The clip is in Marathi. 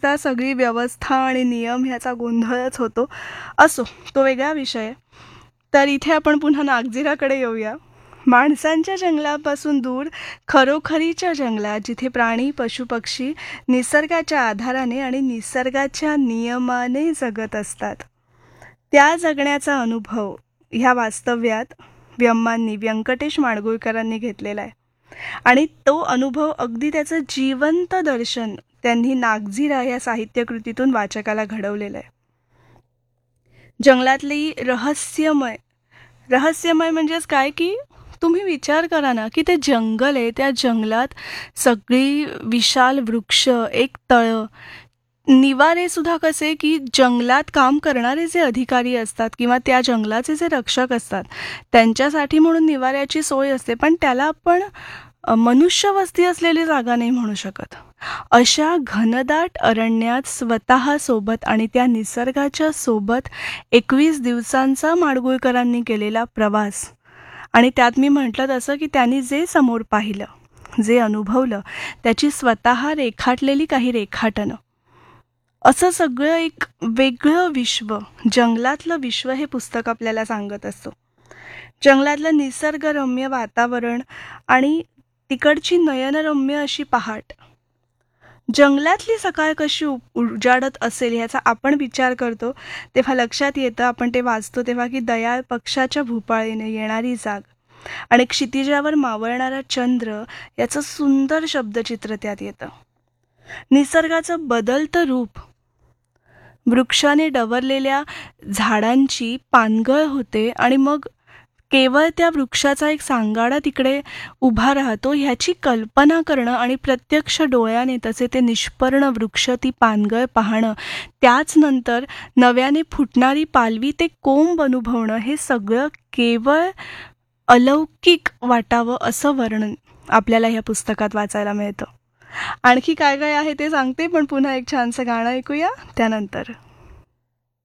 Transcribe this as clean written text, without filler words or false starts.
एकदा सगळी व्यवस्था आणि नियम ह्याचा गोंधळच होतो. असो, तो वेगळा विषय आहे. तर इथे आपण पुन्हा नागझिराकडे येऊया. माणसांच्या जंगलापासून दूर खरोखरीच्या जंगलात, जिथे प्राणी पशुपक्षी निसर्गाच्या आधाराने आणि निसर्गाच्या नियमाने जगत असतात, त्या जगण्याचा अनुभव ह्या वास्तव्यात व्यंकटेश माडगूळकरांनी घेतलेला आहे. आणि तो अनुभव अगदी त्याचं जिवंत दर्शन त्यांनी नागझिरा या साहित्यकृतीतून वाचकाला घडवलेलं आहे. जंगलातली रहस्यमय म्हणजेच काय, की तुम्ही विचार करा ना, की ते जंगल आहे, त्या जंगलात सगळी विशाल वृक्ष, एक तळं, निवारे सुद्धा कसे, की जंगलात काम करणारे जे अधिकारी असतात किंवा त्या जंगलाचे जे रक्षक असतात त्यांच्यासाठी म्हणून निवाऱ्याची सोय असते, पण त्याला आपण मनुष्यवस्ती असलेली जागा नाही म्हणू शकत. अशा घनदाट अरण्यात स्वतःसोबत आणि त्या निसर्गाच्या सोबत 21 दिवसांचा माडगूळकरांनी केलेला प्रवास, आणि त्यात मी म्हटलं तसं की त्यांनी जे समोर पाहिलं, जे अनुभवलं, त्याची स्वतः रेखाटलेली काही रेखाटनं, असं सगळं एक वेगळं विश्व, जंगलातलं विश्व हे पुस्तक आपल्याला सांगत असतो. जंगलातलं निसर्गरम्य वातावरण आणि तिकडची नयनरम्य अशी पहाट, जंगलातली सकाळ कशी उजाडत असेल ह्याचा आपण विचार करतो तेव्हा लक्षात येतं, आपण ते वाचतो तेव्हा, की दयाळ पक्षाच्या भूपाळीने येणारी जाग आणि क्षितिजावर मावळणारा चंद्र याचं सुंदर शब्दचित्र त्यात येतं. निसर्गाचं बदलतं रूप, वृक्षाने डवरलेल्या झाडांची पानगळ होते आणि मग केवळ त्या वृक्षाचा एक सांगाडा तिकडे उभा राहतो ह्याची कल्पना करणं आणि प्रत्यक्ष डोळ्याने तसे ते निष्पर्ण वृक्ष, ती पानगळ पाहणं, त्याच नंतर नव्याने फुटणारी पालवी, ते कोंब अनुभवणं, हे सगळं केवळ अलौकिक वाटावं असं वर्णन आपल्याला ह्या पुस्तकात वाचायला मिळतं. आणखी काय काय आहे ते सांगते, पण पुन्हा एक छानसं गाणं ऐकूया त्यानंतर.